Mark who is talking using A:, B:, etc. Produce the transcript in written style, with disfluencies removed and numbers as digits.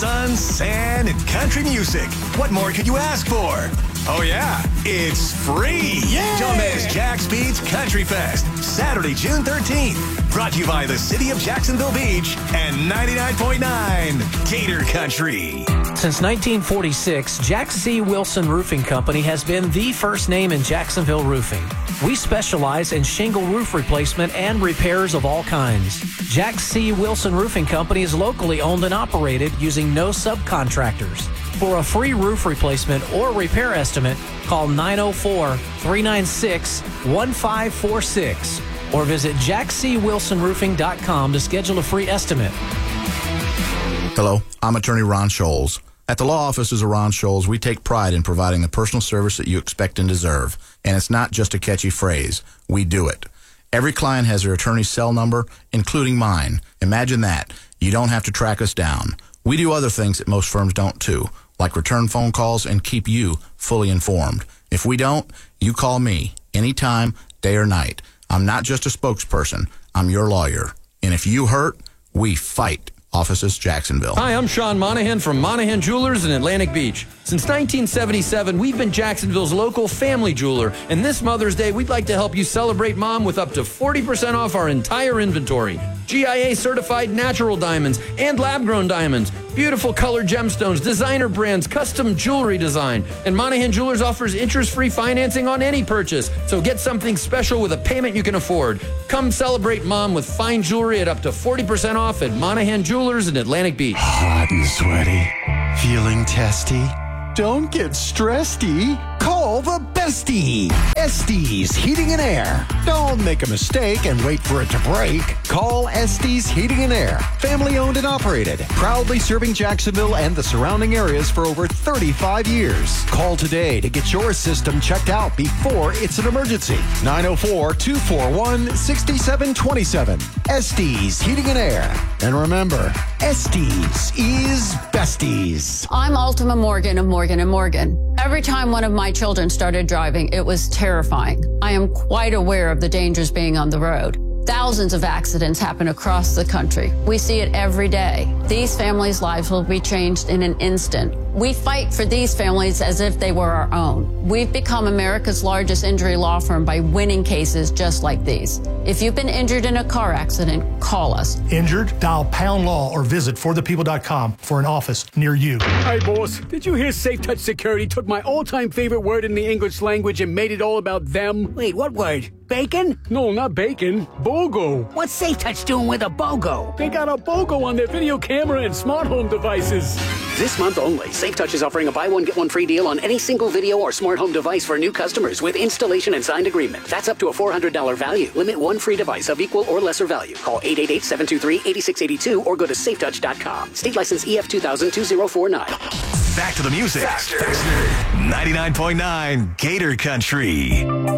A: sun, sand, and country music. What more could you ask for? Oh, yeah, it's free. Yeah. Don't miss Jack's Beach Country Fest, Saturday, June 13th. Brought to you by the City of Jacksonville Beach and 99.9 Gator Country.
B: Since 1946, Jack C. Wilson Roofing Company has been the first name in Jacksonville roofing. We specialize in shingle roof replacement and repairs of all kinds. Jack C. Wilson Roofing Company is locally owned and operated using no subcontractors. For a free roof replacement or repair estimate, call 904-396-1546 or visit jackcwilsonroofing.com to schedule a free estimate.
C: Hello, I'm attorney Ron Scholes. At the law offices of Ron Scholes, we take pride in providing the personal service that you expect and deserve. And it's not just a catchy phrase. We do it. Every client has their attorney's cell number, including mine. Imagine that. You don't have to track us down. We do other things that most firms don't too, like return phone calls and keep you fully informed. If we don't, you call me anytime, day or night. I'm not just a spokesperson. I'm your lawyer. And if you hurt, we fight. Offices, Jacksonville.
D: Hi, I'm Sean Monahan from Monahan Jewelers in Atlantic Beach. Since 1977, we've been Jacksonville's local family jeweler, and this Mother's Day, we'd like to help you celebrate Mom with up to 40% off our entire inventory. GIA-certified natural diamonds and lab-grown diamonds, beautiful colored gemstones, designer brands, custom jewelry design. And Monahan Jewelers offers interest-free financing on any purchase, so get something special with a payment you can afford. Come celebrate Mom with fine jewelry at up to 40% off at Monahan Jewelers in Atlantic Beach.
E: Hot and sweaty, feeling testy? Don't get stressedy. Call the bestie. Estes Heating and Air. Don't make a mistake and wait for it to break. Call Estes Heating and Air. Family owned and operated. Proudly serving Jacksonville and the surrounding areas for over 35 years. Call today to get your system checked out before it's an emergency. 904-241-6727. Estes Heating and Air. And remember, Estes is besties.
F: I'm Ultima Morgan of Morgan & Morgan. Every time one of my children started driving, it was terrifying. I am quite aware of the dangers being on the road. Thousands of accidents happen across the country. We see it every day. These families' lives will be changed in an instant. We fight for these families as if they were our own. We've become America's largest injury law firm by winning cases just like these. If you've been injured in a car accident, call us.
G: Injured? Dial Pound Law or visit forthepeople.com for an office near you.
H: Hey, boss, did you hear Safe Touch Security took my all-time favorite word in the English language and made it all about them?
I: Wait, what word? Bacon?
H: No, not bacon. BOGO.
I: What's Safe Touch doing with a BOGO?
H: They got a BOGO on their video camera and smart home devices.
J: This month only, Safe Touch is offering a buy one, get one free deal on any single video or smart home device for new customers with installation and signed agreement. That's up to a $400 value. Limit one free device of equal or lesser value. Call 888-723-8682 or go to safetouch.com. State license EF 2000-2049.
A: Back to the music. Faster. 99.9 Gator Country.